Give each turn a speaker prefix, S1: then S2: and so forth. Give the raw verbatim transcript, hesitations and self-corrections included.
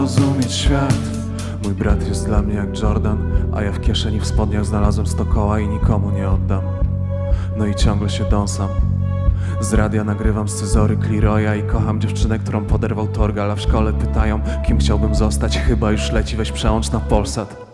S1: rozumieć świat. Mój brat jest dla mnie jak Jordan, a ja w kieszeni w spodniach znalazłem sto koła i nikomu nie oddam. No i ciągle się dąsam. Z radia nagrywam scyzory Cleroya i kocham dziewczynę, którą poderwał Torgal, a w szkole pytają, kim chciałbym zostać. Chyba już leci, weź przełącz na Polsat.